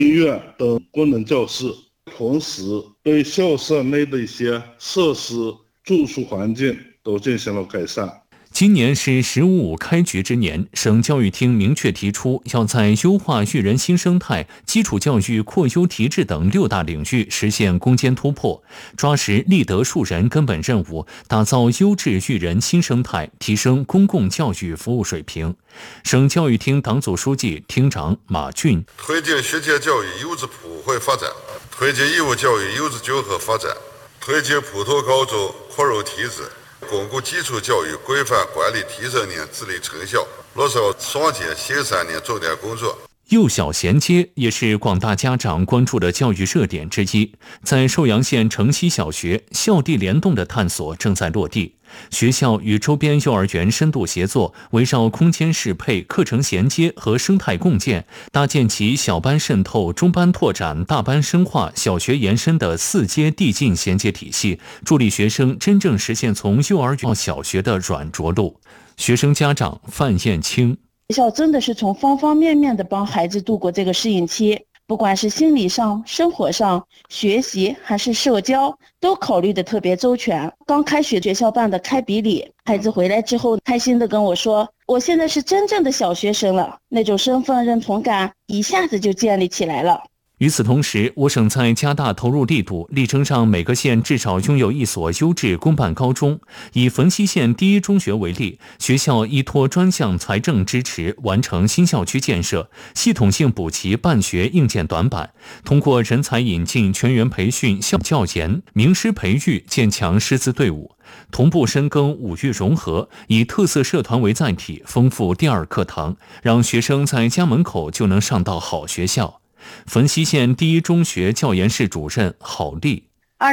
医院等功能教室，同时对校舍内的一些设施、住宿环境都进行了改善。 今年是“15+5”开局之年，省教育厅明确提出，要在优化育人新生态、基础教育扩优提质等6大领域实现攻坚突破，抓实立德树人根本任务，打造优质育人新生态，提升公共教育服务水平。省教育厅党组书记、厅长马俊： 推进学前教育优质普惠发展，推进义务教育优质综合发展，推进普通高中扩优提质，巩固基础教育规范管理提升年治理成效，落实双减新3年重点工作。 幼小衔接也是广大家长关注的教育热点之一。在寿阳县城西小学，校地联动的探索正在落地。学校与周边幼儿园深度协作，围绕空间适配、课程衔接和生态共建，搭建起小班渗透、中班拓展、大班深化、小学延伸的4阶递进衔接体系，助力学生真正实现从幼儿园到小学的软着陆。学生家长范艳青： 学校真的是从方方面面的帮孩子度过这个适应期，不管是心理上、生活上、学习还是社交，都考虑的特别周全。刚开学学校办的开笔礼，孩子回来之后开心的跟我说，我现在是真正的小学生了，那种身份认同感一下子就建立起来了。 与此同时，我省在加大投入力度，力争让每个县至少拥有1所优质公办高中。以汾西县第一中学为例，学校依托专项财政支持，完成新校区建设，系统性补齐办学硬件短板，通过人才引进、全员培训、校教研、名师培育，建强师资队伍。同步深耕5育融合，以特色社团为载体，丰富第二课堂，让学生在家门口就能上到好学校。汾西县第一中学教研室主任郝丽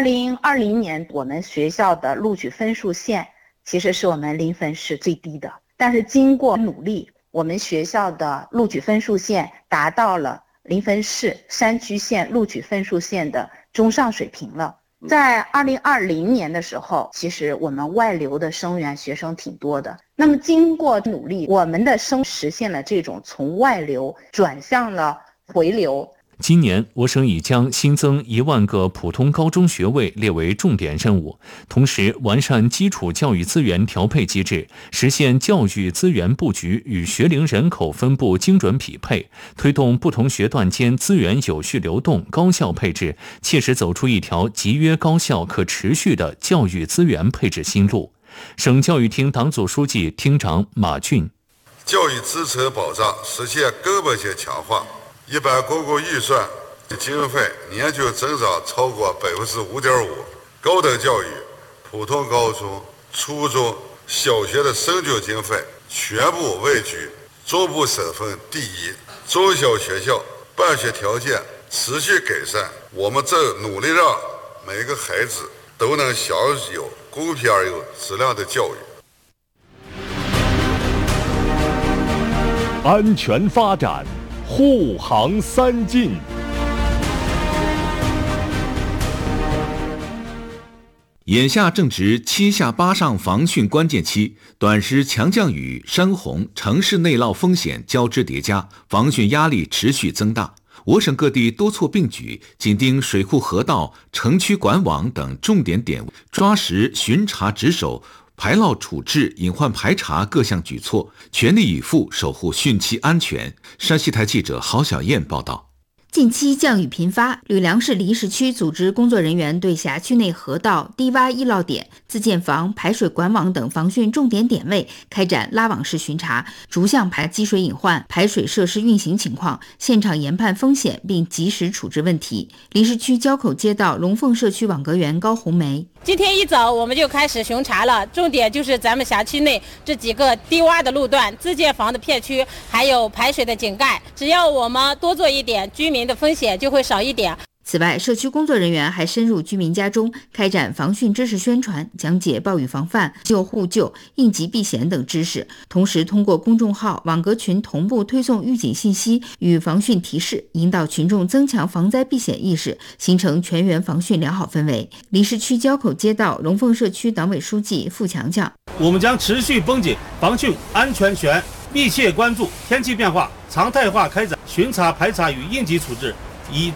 ：2020年我们学校的录取分数线其实是我们临汾市最低的，但是经过努力，我们学校的录取分数线达到了临汾市山区县录取分数线的中上水平了。在2020年的时候，其实我们外流的生源学生挺多的，那么经过努力，我们的生实现了这种从外流转向了回流。 今年，我省已将新增1万个普通高中学位列为重点任务，同时完善基础教育资源调配机制，实现教育资源布局与学龄人口分布精准匹配，推动不同学段间资源有序流动、高效配置，切实走出一条集约高效、可持续的教育资源配置新路。省教育厅党组书记、厅长马俊： 教育支持保障实现根本性强化。一般公共预算经费年均增长超过5.5%，高等教育、普通高中、初中小学的生均经费全部位居中部省份第一，中小学校办学条件持续改善，我们正努力让每个孩子都能享有公平而有质量的教育。 安全发展，护航3进。 眼下正值7下8上防汛关键期，短时强降雨、山洪、城市内涝风险交织叠加，防汛压力持续增大。我省各地多措并举，紧盯水库河道、城区管网等重点点位，抓实巡查值守、排涝处置、隐患排查各项举措，全力以赴守护汛期安全。山西台记者郝小燕报道。 近期降雨频发，吕梁市离石区组织工作人员对辖区内河道、低洼易涝点、自建房、排水管网等防汛重点点位开展拉网式巡查，逐项排积水隐患、排水设施运行情况，现场研判风险并及时处置问题。离石区交口街道龙凤社区网格员高红梅： 今天一早我们就开始巡查了，重点就是咱们辖区内这几个低洼的路段、自建房的片区，还有排水的井盖，只要我们多做一点，居民的风险就会少一点。 此外，社区工作人员还深入居民家中，开展防汛知识宣传，讲解暴雨防范、救护救、应急避险等知识，同时通过公众号、网格群同步推送预警信息与防汛提示，引导群众增强防灾避险意识，形成全员防汛良好氛围。离石区交口街道龙凤社区党委书记付强强： 我们将持续绷紧防汛安全权，密切关注天气变化，常态化开展巡查排查与应急处置， 以